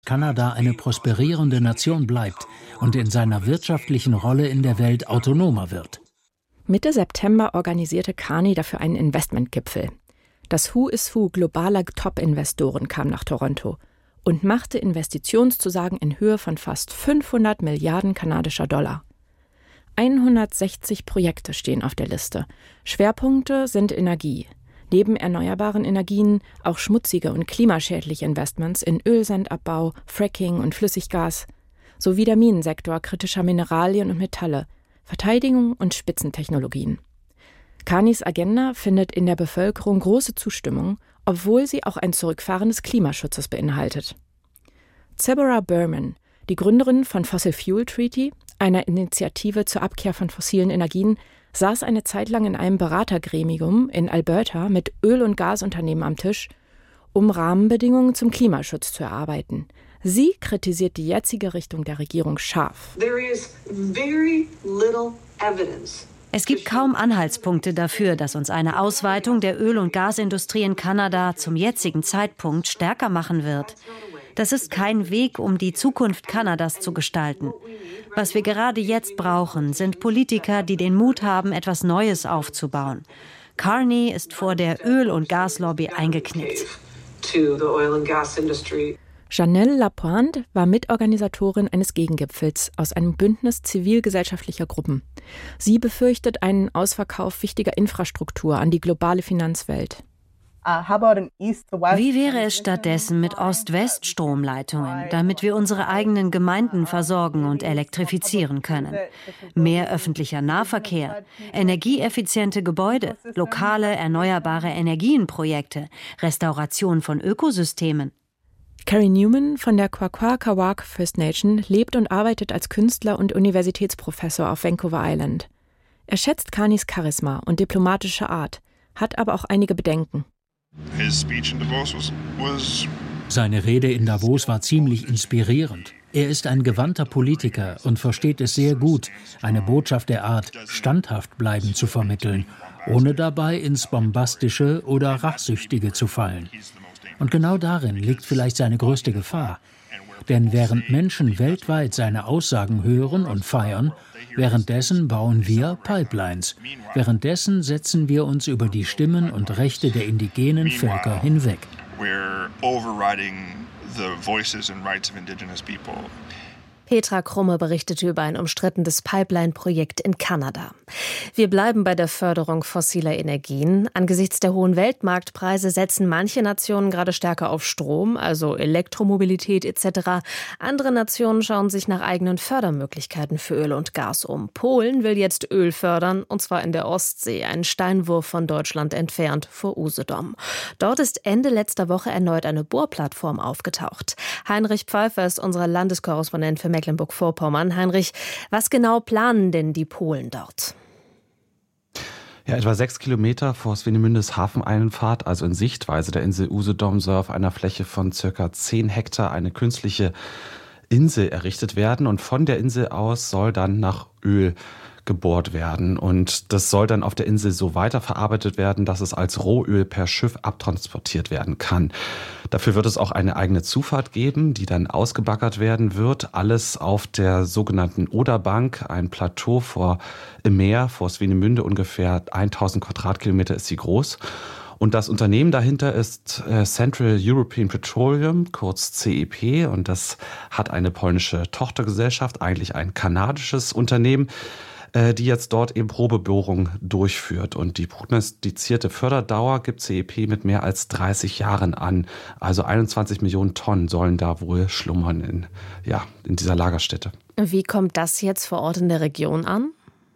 Kanada eine prosperierende Nation bleibt und in seiner wirtschaftlichen Rolle in der Welt autonomer wird. Mitte September organisierte Carney dafür einen Investmentgipfel. Das Who is Who globaler Top-Investoren kam nach Toronto und machte Investitionszusagen in Höhe von fast 500 Milliarden kanadischer Dollar. 160 Projekte stehen auf der Liste. Schwerpunkte sind Energie. Neben erneuerbaren Energien auch schmutzige und klimaschädliche Investments in Ölsandabbau, Fracking und Flüssiggas, sowie der Minensektor kritischer Mineralien und Metalle, Verteidigung und Spitzentechnologien. Carneys Agenda findet in der Bevölkerung große Zustimmung, obwohl sie auch ein Zurückfahren des Klimaschutzes beinhaltet. Deborah Berman, die Gründerin von Fossil Fuel Treaty, einer Initiative zur Abkehr von fossilen Energien, saß eine Zeit lang in einem Beratergremium in Alberta mit Öl- und Gasunternehmen am Tisch, um Rahmenbedingungen zum Klimaschutz zu erarbeiten. Sie kritisiert die jetzige Richtung der Regierung scharf. Es gibt kaum Anhaltspunkte dafür, dass uns eine Ausweitung der Öl- und Gasindustrie in Kanada zum jetzigen Zeitpunkt stärker machen wird. Das ist kein Weg, um die Zukunft Kanadas zu gestalten. Was wir gerade jetzt brauchen, sind Politiker, die den Mut haben, etwas Neues aufzubauen. Carney ist vor der Öl- und Gaslobby eingeknickt. Janelle Lapointe war Mitorganisatorin eines Gegengipfels aus einem Bündnis zivilgesellschaftlicher Gruppen. Sie befürchtet einen Ausverkauf wichtiger Infrastruktur an die globale Finanzwelt. Wie wäre es stattdessen mit Ost-West-Stromleitungen, damit wir unsere eigenen Gemeinden versorgen und elektrifizieren können? Mehr öffentlicher Nahverkehr, energieeffiziente Gebäude, lokale erneuerbare Energienprojekte, Restauration von Ökosystemen. Carey Newman von der Kwakwaka'wakw First Nation lebt und arbeitet als Künstler und Universitätsprofessor auf Vancouver Island. Er schätzt Carneys Charisma und diplomatische Art, hat aber auch einige Bedenken. Seine Rede in Davos war ziemlich inspirierend. Er ist ein gewandter Politiker und versteht es sehr gut, eine Botschaft der Art standhaft bleiben zu vermitteln, ohne dabei ins Bombastische oder Rachsüchtige zu fallen. Und genau darin liegt vielleicht seine größte Gefahr. Denn während Menschen weltweit seine Aussagen hören und feiern, währenddessen bauen wir Pipelines. Währenddessen setzen wir uns über die Stimmen und Rechte der indigenen Völker hinweg. Petra Krumme berichtete über ein umstrittenes Pipeline-Projekt in Kanada. Wir bleiben bei der Förderung fossiler Energien. Angesichts der hohen Weltmarktpreise setzen manche Nationen gerade stärker auf Strom, also Elektromobilität etc. Andere Nationen schauen sich nach eigenen Fördermöglichkeiten für Öl und Gas um. Polen will jetzt Öl fördern, und zwar in der Ostsee, einen Steinwurf von Deutschland entfernt vor Usedom. Dort ist Ende letzter Woche erneut eine Bohrplattform aufgetaucht. Heinrich Pfeiffer ist unser Landeskorrespondent für Mecklenburg-Vorpommern. Heinrich, was genau planen denn die Polen dort? Ja, etwa 6 Kilometer vor Swinemündes Hafeneinfahrt, also in Sichtweise der Insel Usedom, soll auf einer Fläche von circa 10 Hektar eine künstliche Insel errichtet werden. Und von der Insel aus soll dann nach Öl gebohrt werden. Und das soll dann auf der Insel so weiterverarbeitet werden, dass es als Rohöl per Schiff abtransportiert werden kann. Dafür wird es auch eine eigene Zufahrt geben, die dann ausgebaggert werden wird. Alles auf der sogenannten Oderbank, ein Plateau im Meer vor Swinemünde, ungefähr 1000 Quadratkilometer ist sie groß. Und das Unternehmen dahinter ist Central European Petroleum, kurz CEP. Und das hat eine polnische Tochtergesellschaft, eigentlich ein kanadisches Unternehmen, die jetzt dort eben Probebohrung durchführt. Und die prognostizierte Förderdauer gibt CEP mit mehr als 30 Jahren an. Also 21 Millionen Tonnen sollen da wohl schlummern in dieser Lagerstätte. Wie kommt das jetzt vor Ort in der Region an?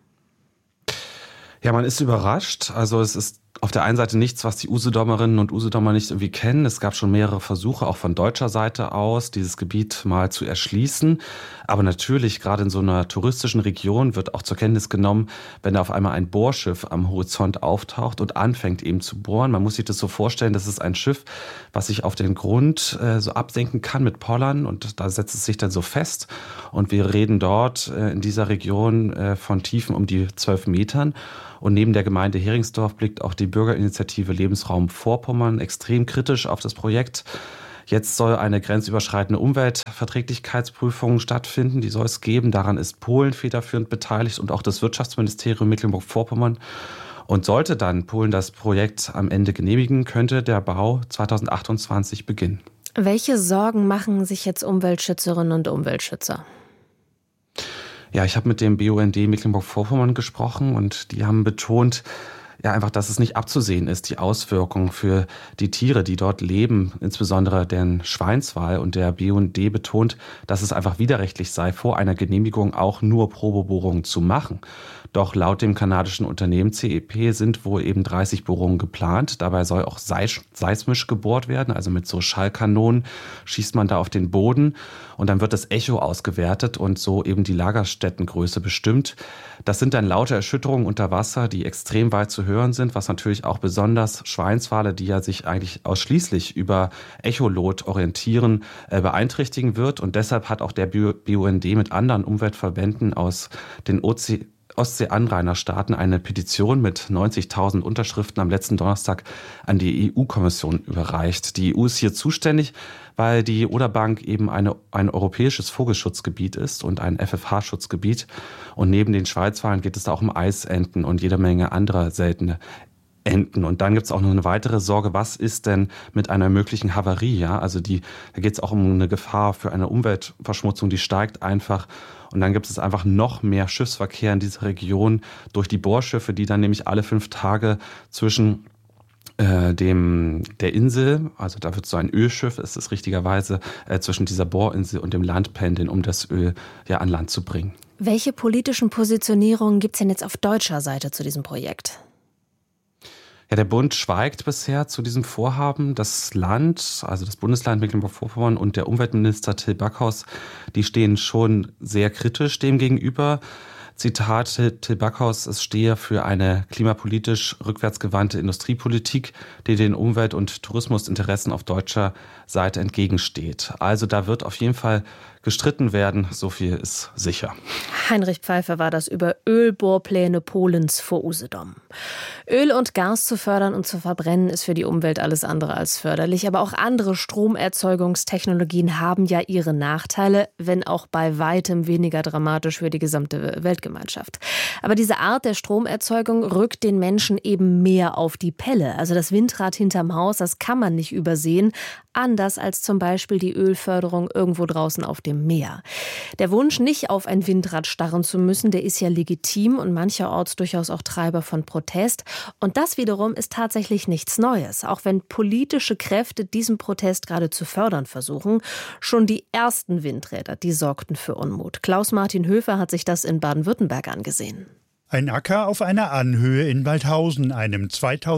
Ja, man ist überrascht. Also es ist auf der einen Seite nichts, was die Usedomerinnen und Usedomer nicht irgendwie kennen. Es gab schon mehrere Versuche, auch von deutscher Seite aus, dieses Gebiet mal zu erschließen. Aber natürlich, gerade in so einer touristischen Region wird auch zur Kenntnis genommen, wenn da auf einmal ein Bohrschiff am Horizont auftaucht und anfängt eben zu bohren. Man muss sich das so vorstellen, das ist ein Schiff, was sich auf den Grund so absenken kann mit Pollern, und da setzt es sich dann so fest. Und wir reden dort in dieser Region von Tiefen um die 12 Metern. Und neben der Gemeinde Heringsdorf blickt auch die Bürgerinitiative Lebensraum Vorpommern extrem kritisch auf das Projekt. Jetzt soll eine grenzüberschreitende Umweltverträglichkeitsprüfung stattfinden. Die soll es geben. Daran ist Polen federführend beteiligt und auch das Wirtschaftsministerium Mecklenburg-Vorpommern. Und sollte dann Polen das Projekt am Ende genehmigen, könnte der Bau 2028 beginnen. Welche Sorgen machen sich jetzt Umweltschützerinnen und Umweltschützer? Ja, ich habe mit dem BUND Mecklenburg-Vorpommern gesprochen und die haben betont, ja, einfach, dass es nicht abzusehen ist, die Auswirkungen für die Tiere, die dort leben, insbesondere den Schweinswal. Und der BUND betont, dass es einfach widerrechtlich sei, vor einer Genehmigung auch nur Probebohrungen zu machen. Doch laut dem kanadischen Unternehmen CEP sind wohl eben 30 Bohrungen geplant. Dabei soll auch seismisch gebohrt werden, also mit so Schallkanonen schießt man da auf den Boden und dann wird das Echo ausgewertet und so eben die Lagerstättengröße bestimmt. Das sind dann laute Erschütterungen unter Wasser, die extrem weit zu hören sind, was natürlich auch besonders Schweinswale, die ja sich eigentlich ausschließlich über Echolot orientieren, beeinträchtigen wird. Und deshalb hat auch der BUND mit anderen Umweltverbänden aus den Ostsee-Anrainerstaaten eine Petition mit 90.000 Unterschriften am letzten Donnerstag an die EU-Kommission überreicht. Die EU ist hier zuständig, weil die Oderbank eben ein europäisches Vogelschutzgebiet ist und ein FFH-Schutzgebiet. Und neben den Schweizwalen geht es da auch um Eisenten und jede Menge anderer seltene Enten. Und dann gibt es auch noch eine weitere Sorge, was ist denn mit einer möglichen Havarie? Ja? Also da geht es auch um eine Gefahr für eine Umweltverschmutzung, die steigt einfach. Und dann gibt es einfach noch mehr Schiffsverkehr in dieser Region durch die Bohrschiffe, die dann nämlich alle 5 Tage zwischen der Insel, also da wird so ein Ölschiff, ist es richtigerweise, zwischen dieser Bohrinsel und dem Land pendeln, um das Öl ja an Land zu bringen. Welche politischen Positionierungen gibt es denn jetzt auf deutscher Seite zu diesem Projekt? Ja, der Bund schweigt bisher zu diesem Vorhaben. Das Land, also das Bundesland Mecklenburg-Vorpommern und der Umweltminister Till Backhaus, die stehen schon sehr kritisch dem gegenüber. Zitat Till Backhaus, es stehe für eine klimapolitisch rückwärtsgewandte Industriepolitik, die den Umwelt- und Tourismusinteressen auf deutscher Seite entgegensteht. Also da wird auf jeden Fall gestritten werden, so viel ist sicher. Heinrich Pfeiffer war das über Ölbohrpläne Polens vor Usedom. Öl und Gas zu fördern und zu verbrennen ist für die Umwelt alles andere als förderlich. Aber auch andere Stromerzeugungstechnologien haben ja ihre Nachteile, wenn auch bei weitem weniger dramatisch für die gesamte Weltgemeinschaft. Aber diese Art der Stromerzeugung rückt den Menschen eben mehr auf die Pelle. Also das Windrad hinterm Haus, das kann man nicht übersehen. Anders als zum Beispiel die Ölförderung irgendwo draußen auf dem Meer. Der Wunsch, nicht auf ein Windrad starren zu müssen, der ist ja legitim und mancherorts durchaus auch Treiber von Protest. Und das wiederum ist tatsächlich nichts Neues. Auch wenn politische Kräfte diesen Protest gerade zu fördern versuchen. Schon die ersten Windräder, die sorgten für Unmut. Klaus-Martin Höfer hat sich das in Baden-Württemberg angesehen. Ein Acker auf einer Anhöhe in Waldhausen, einem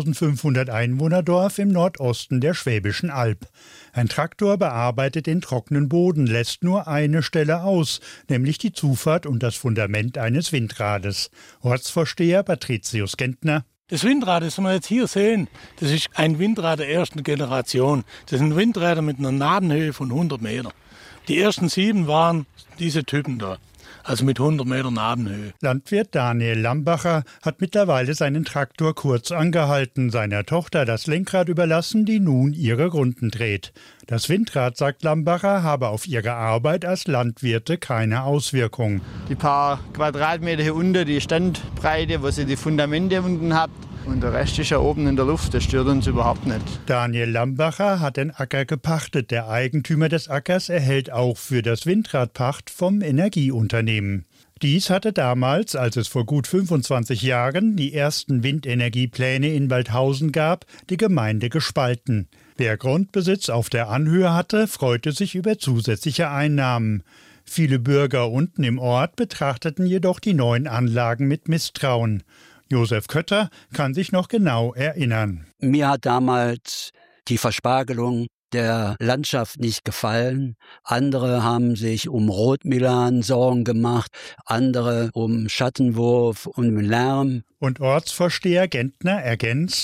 2500 Einwohnerdorf im Nordosten der Schwäbischen Alb. Ein Traktor bearbeitet den trockenen Boden, lässt nur eine Stelle aus, nämlich die Zufahrt und das Fundament eines Windrades. Ortsvorsteher Patricius Gentner. Das Windrad, das wir jetzt hier sehen, das ist ein Windrad der ersten Generation. Das sind Windräder mit einer Nadenhöhe von 100 Meter. Die ersten 7 waren diese Typen da. Also mit 100 Meter Nadenhöhe. Landwirt Daniel Lambacher hat mittlerweile seinen Traktor kurz angehalten, seiner Tochter das Lenkrad überlassen, die nun ihre Runden dreht. Das Windrad, sagt Lambacher, habe auf ihre Arbeit als Landwirte keine Auswirkung. Die paar Quadratmeter hier unten, die Standbreite, wo sie die Fundamente unten habt, und der Rest ist ja oben in der Luft, das stört uns überhaupt nicht. Daniel Lambacher hat den Acker gepachtet. Der Eigentümer des Ackers erhält auch für das Windrad Pacht vom Energieunternehmen. Dies hatte damals, als es vor gut 25 Jahren die ersten Windenergiepläne in Waldhausen gab, die Gemeinde gespalten. Wer Grundbesitz auf der Anhöhe hatte, freute sich über zusätzliche Einnahmen. Viele Bürger unten im Ort betrachteten jedoch die neuen Anlagen mit Misstrauen. Josef Kötter kann sich noch genau erinnern. Mir hat damals die Verspargelung der Landschaft nicht gefallen. Andere haben sich um Rotmilan Sorgen gemacht, andere um Schattenwurf und Lärm. Und Ortsvorsteher Gentner ergänzt: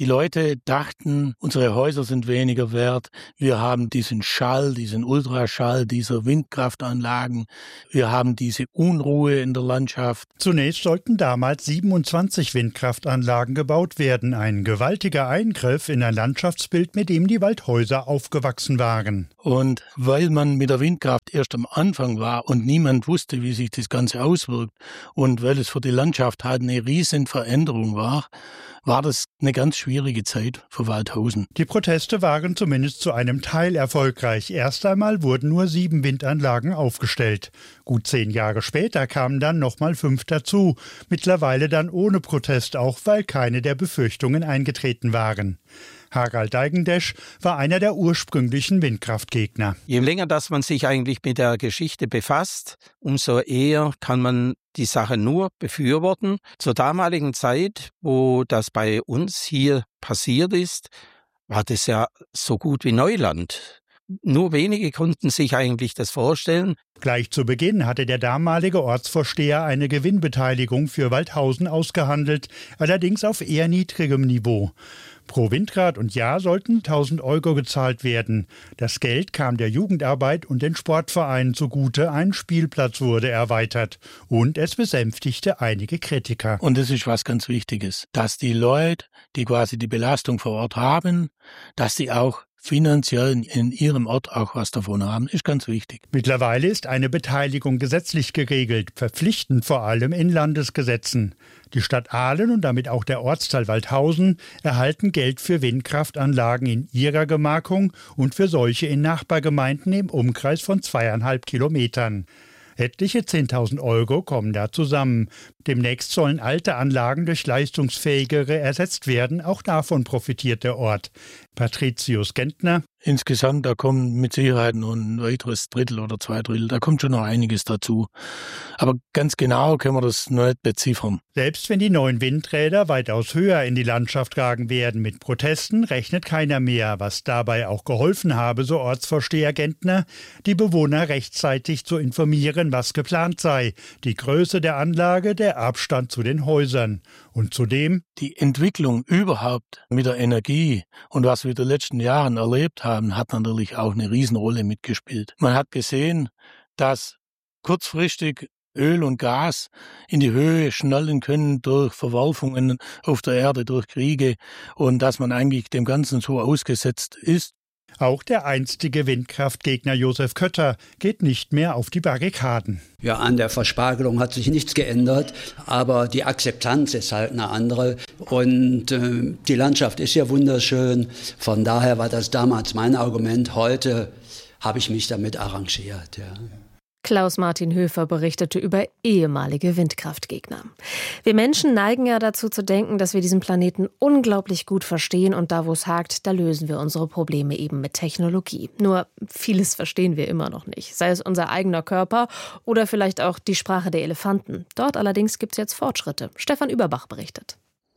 Die Leute dachten, unsere Häuser sind weniger wert. Wir haben diesen Schall, diesen Ultraschall dieser Windkraftanlagen. Wir haben diese Unruhe in der Landschaft. Zunächst sollten damals 27 Windkraftanlagen gebaut werden. Ein gewaltiger Eingriff in ein Landschaftsbild, mit dem die Waldhäuser aufgewachsen waren. Und weil man mit der Windkraft erst am Anfang war und niemand wusste, wie sich das Ganze auswirkt und weil es für die Landschaft halt eine riesen Veränderung war das eine ganz schwierige Zeit für Waldhausen. Die Proteste waren zumindest zu einem Teil erfolgreich. Erst einmal wurden nur 7 Windanlagen aufgestellt. Gut 10 Jahre später kamen dann nochmal 5 dazu. Mittlerweile dann ohne Protest, auch weil keine der Befürchtungen eingetreten waren. Harald Deigendesch war einer der ursprünglichen Windkraftgegner. Je länger, dass man sich eigentlich mit der Geschichte befasst, umso eher kann man die Sache nur befürworten. Zur damaligen Zeit, wo das bei uns hier passiert ist, war das ja so gut wie Neuland. Nur wenige konnten sich eigentlich das vorstellen. Gleich zu Beginn hatte der damalige Ortsvorsteher eine Gewinnbeteiligung für Waldhausen ausgehandelt, allerdings auf eher niedrigem Niveau. Pro Windrad und Jahr sollten 1.000 € gezahlt werden. Das Geld kam der Jugendarbeit und den Sportvereinen zugute, ein Spielplatz wurde erweitert. Und es besänftigte einige Kritiker. Und das ist was ganz Wichtiges, dass die Leute, die quasi die Belastung vor Ort haben, dass sie auch finanziell in ihrem Ort auch was davon haben, ist ganz wichtig. Mittlerweile ist eine Beteiligung gesetzlich geregelt, verpflichtend vor allem in Landesgesetzen. Die Stadt Ahlen und damit auch der Ortsteil Waldhausen erhalten Geld für Windkraftanlagen in ihrer Gemarkung und für solche in Nachbargemeinden im Umkreis von 2,5 Kilometern. Etliche 10.000 € kommen da zusammen. Demnächst sollen alte Anlagen durch leistungsfähigere ersetzt werden. Auch davon profitiert der Ort. Patricius Gentner. Insgesamt, da kommt mit Sicherheit noch ein weiteres Drittel oder 2 Drittel. Da kommt schon noch einiges dazu. Aber ganz genau können wir das noch nicht beziffern. Selbst wenn die neuen Windräder weitaus höher in die Landschaft ragen werden mit Protesten, rechnet keiner mehr. Was dabei auch geholfen habe, so Ortsvorsteher Gentner, die Bewohner rechtzeitig zu informieren, was geplant sei. Die Größe der Anlage, der Abstand zu den Häusern. Und zudem die Entwicklung überhaupt mit der Energie und was wir in den letzten Jahren erlebt haben, hat natürlich auch eine Riesenrolle mitgespielt. Man hat gesehen, dass kurzfristig Öl und Gas in die Höhe schnellen können durch Verwerfungen auf der Erde, durch Kriege und dass man eigentlich dem Ganzen so ausgesetzt ist. Auch der einstige Windkraftgegner Josef Kötter geht nicht mehr auf die Barrikaden. Ja, an der Verspargelung hat sich nichts geändert, aber die Akzeptanz ist halt eine andere. Und die Landschaft ist ja wunderschön. Von daher war das damals mein Argument. Heute habe ich mich damit arrangiert, ja. Klaus-Martin Höfer berichtete über ehemalige Windkraftgegner. Wir Menschen neigen ja dazu zu denken, dass wir diesen Planeten unglaublich gut verstehen und da, wo es hakt, da lösen wir unsere Probleme eben mit Technologie. Nur vieles verstehen wir immer noch nicht, sei es unser eigener Körper oder vielleicht auch die Sprache der Elefanten. Dort allerdings gibt es jetzt Fortschritte. Stefan Überbach berichtet.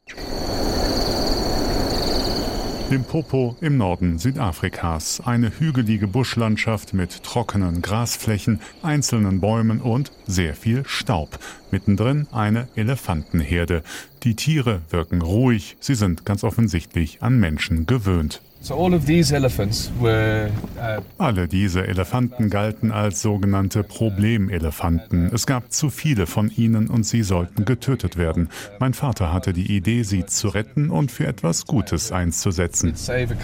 Limpopo im Norden Südafrikas. Eine hügelige Buschlandschaft mit trockenen Grasflächen, einzelnen Bäumen und sehr viel Staub. Mittendrin eine Elefantenherde. Die Tiere wirken ruhig, sie sind ganz offensichtlich an Menschen gewöhnt. Alle diese Elefanten galten als sogenannte Problemelefanten. Es gab zu viele von ihnen und sie sollten getötet werden. Mein Vater hatte die Idee, sie zu retten und für etwas Gutes einzusetzen.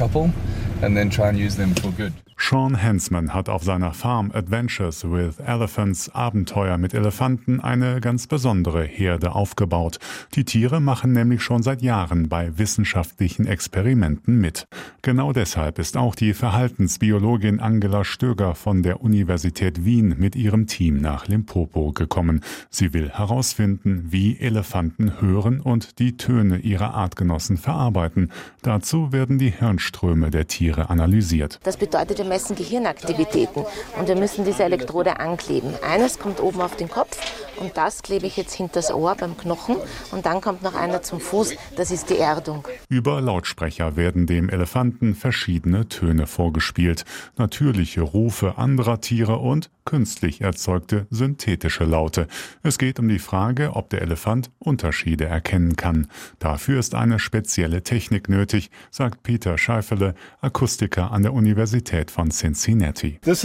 Sean Hensman hat auf seiner Farm Adventures with Elephants Abenteuer mit Elefanten eine ganz besondere Herde aufgebaut. Die Tiere machen nämlich schon seit Jahren bei wissenschaftlichen Experimenten mit. Genau deshalb ist auch die Verhaltensbiologin Angela Stöger von der Universität Wien mit ihrem Team nach Limpopo gekommen. Sie will herausfinden, wie Elefanten hören und die Töne ihrer Artgenossen verarbeiten. Dazu werden die Hirnströme der Tiere analysiert. Das bedeutet, wir messen Gehirnaktivitäten und wir müssen diese Elektrode ankleben. Eines kommt oben auf den Kopf Und das klebe ich jetzt hinter das Ohr beim Knochen. Und dann kommt noch einer zum Fuß, das ist die Erdung. Über Lautsprecher werden dem Elefanten verschiedene Töne vorgespielt. Natürliche Rufe anderer Tiere und künstlich erzeugte synthetische Laute. Es geht um die Frage, ob der Elefant Unterschiede erkennen kann. Dafür ist eine spezielle Technik nötig, sagt Peter Scheifele, Akustiker an der Universität von Cincinnati. Das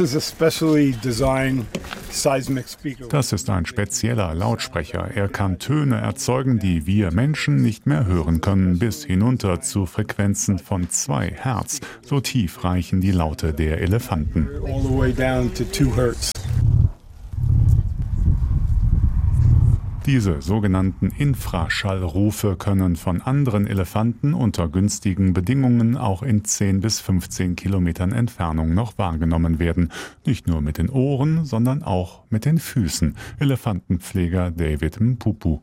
ist ein spezieller Lautsprecher. Er kann Töne erzeugen, die wir Menschen nicht mehr hören können, bis hinunter zu Frequenzen von 2 Hertz. So tief reichen die Laute der Elefanten. Diese sogenannten Infraschallrufe können von anderen Elefanten unter günstigen Bedingungen auch in 10 bis 15 Kilometern Entfernung noch wahrgenommen werden. Nicht nur mit den Ohren, sondern auch mit den Füßen. Elefantenpfleger David Mpupu.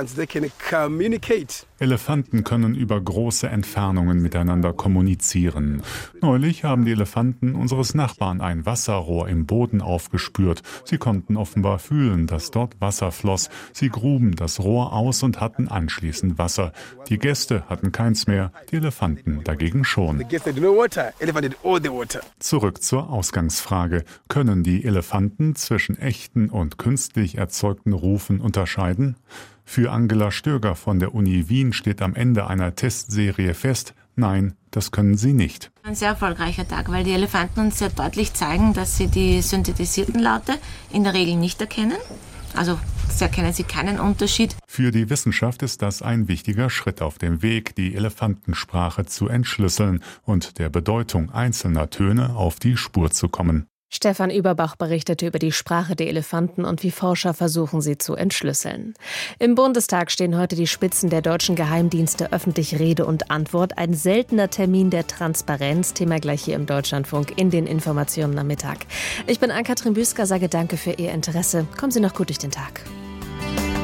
Elefanten können über große Entfernungen miteinander kommunizieren. Neulich haben die Elefanten unseres Nachbarn ein Wasserrohr im Boden aufgespürt. Sie konnten offenbar fühlen, dass dort Wasser floss. Sie gruben das Rohr aus und hatten anschließend Wasser. Die Gäste hatten keins mehr, die Elefanten dagegen schon. Zurück zur Ausgangsfrage. Können die Elefanten zwischen echten und künstlich erzeugten Rufen unterscheiden? Für Angela Stöger von der Uni Wien steht am Ende einer Testserie fest, nein, das können sie nicht. Ein sehr erfolgreicher Tag, weil die Elefanten uns sehr deutlich zeigen, dass sie die synthetisierten Laute in der Regel nicht erkennen. Also erkennen sie keinen Unterschied. Für die Wissenschaft ist das ein wichtiger Schritt auf dem Weg, die Elefantensprache zu entschlüsseln und der Bedeutung einzelner Töne auf die Spur zu kommen. Stefan Überbach berichtete über die Sprache der Elefanten und wie Forscher versuchen, sie zu entschlüsseln. Im Bundestag stehen heute die Spitzen der deutschen Geheimdienste öffentlich Rede und Antwort. Ein seltener Termin der Transparenz. Thema gleich hier im Deutschlandfunk in den Informationen am Mittag. Ich bin Ann-Kathrin Büsker, sage danke für Ihr Interesse. Kommen Sie noch gut durch den Tag.